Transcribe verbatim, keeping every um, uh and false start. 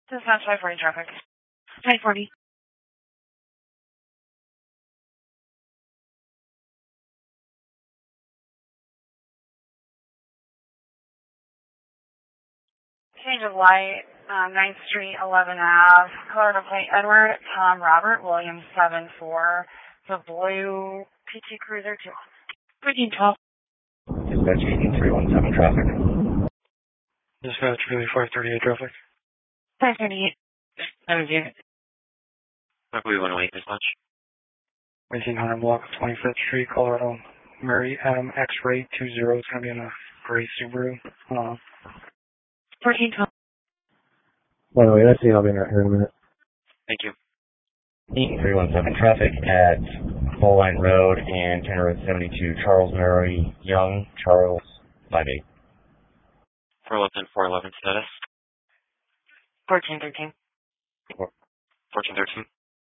Dispatch five forty traffic. five forty. Change of light, uh, ninth Street, eleventh Avenue, color to plate Edward, Tom, Robert, Williams, seven four, the blue P T Cruiser two. thirteen twelve. Dispatch eighteen three one seven traffic. Dispatch really five thirty-eight traffic. five thirty-eight. That is unit. What do we want to wait dispatch? eighteen hundred block of twenty-fifth Street, Colorado. Mary Adam X-Ray two zero. It's going to be in a gray Subaru. Uh, fourteen twelve. By the way, let's see. I'll be right here in a minute. Thank you. eighteen three one seven traffic at Full Line Road and County Road seventy-two, Charles Mary Young, Charles, five eight. four eleven, four eleven status. fourteen thirteen. fourteen thirteen.